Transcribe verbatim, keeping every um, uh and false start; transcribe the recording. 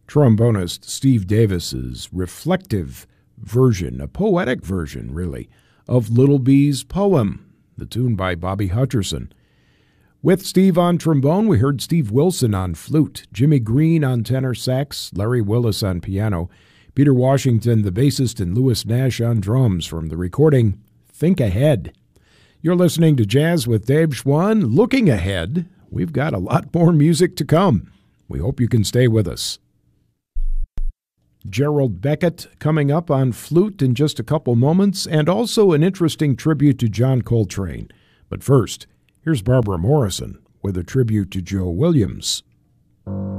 trombonist Steve Davis's reflective version, a poetic version, really, of Little Bee's poem, the tune by Bobby Hutcherson. With Steve on trombone, we heard Steve Wilson on flute, Jimmy Green on tenor sax, Larry Willis on piano, Peter Washington, the bassist, and Louis Nash on drums from the recording Think Ahead. You're listening to Jazz with Dave Schwann. Looking ahead, we've got a lot more music to come. We hope you can stay with us. Gerald Beckett coming up on flute in just a couple moments, and also an interesting tribute to John Coltrane. But first, here's Barbara Morrison with a tribute to Joe Williams.